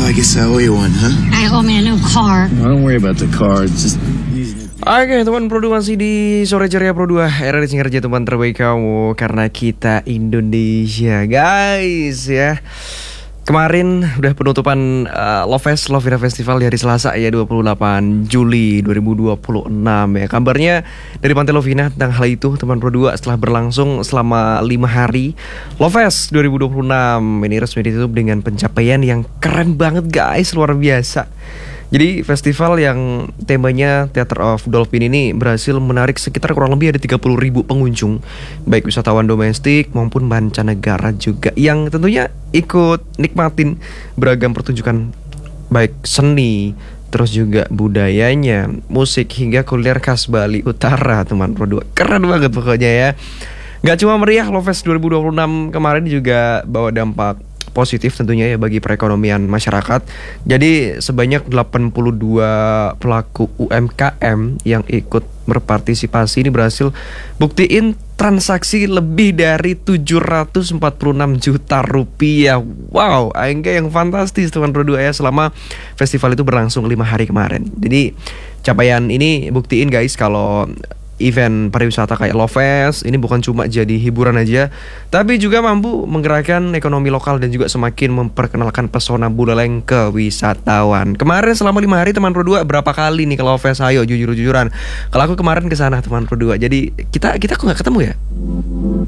I guess I owe you one, huh? I owe me a new car. Don't worry about the car. Just Oke teman Pro 2 masih di Sore Ceria Pro 2. Era di kerja teman terbaik kamu, karena kita Indonesia guys ya. Kemarin udah penutupan Love Fest, Love Vira Festival di hari Selasa ya, 28 Juli 2026 ya. Kabarnya dari Pantai Lovina tentang hal itu teman Pro 2 setelah berlangsung selama 5 hari. Love Fest 2026 ini resmi ditutup dengan pencapaian yang keren banget guys, luar biasa. Jadi festival yang temanya Theater of Dolphin ini berhasil menarik sekitar kurang lebih ada 30.000 pengunjung, baik wisatawan domestik maupun mancanegara juga, yang tentunya ikut nikmatin beragam pertunjukan baik seni, terus juga budayanya, musik hingga kuliner khas Bali Utara teman Pro 2. Keren banget pokoknya ya. Gak cuma meriah, Love Fest 2026 kemarin juga bawa dampak positif tentunya ya bagi perekonomian masyarakat. Jadi sebanyak 82 pelaku UMKM yang ikut berpartisipasi ini berhasil buktiin transaksi lebih dari 746 juta rupiah. Wow, angka yang fantastis teman Pro 2 ya, selama festival itu berlangsung 5 hari kemarin. Jadi capaian ini buktiin guys kalau event pariwisata kayak Love Fest ini bukan cuma jadi hiburan aja, tapi juga mampu menggerakkan ekonomi lokal dan juga semakin memperkenalkan pesona Buleleng ke wisatawan. Kemarin selama 5 hari teman Pro 2 berapa kali nih ke Love Fest? Ayo jujur-jujuran. Kalau aku kemarin ke sana teman Pro 2. Jadi kita kok nggak ketemu ya?